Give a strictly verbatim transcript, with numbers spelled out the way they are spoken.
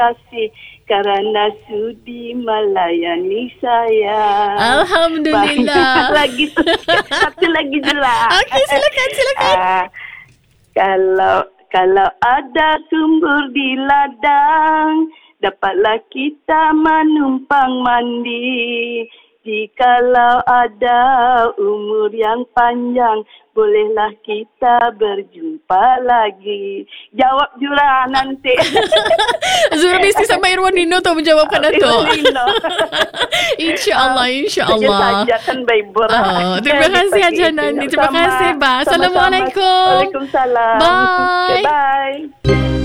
kasih kerana sudi melayani saya. Alhamdulillah. Lagi satu lagi je lah. Okey, silakan, silakan. Uh, kalau kalau ada sumber di ladang, dapatlah kita menumpang mandi. Jikalau ada umur yang panjang, bolehlah kita berjumpa lagi. Jawab Zura nanti. Zura mesti sampai Irwan Dino tu menjawabkan Datuk. InsyaAllah, insyaAllah. Saja kan baik berat. Oh, terima kasih Haji Nani. Terima kasih, Ba. Assalamualaikum. Waalaikumsalam. Bye. Okay, bye.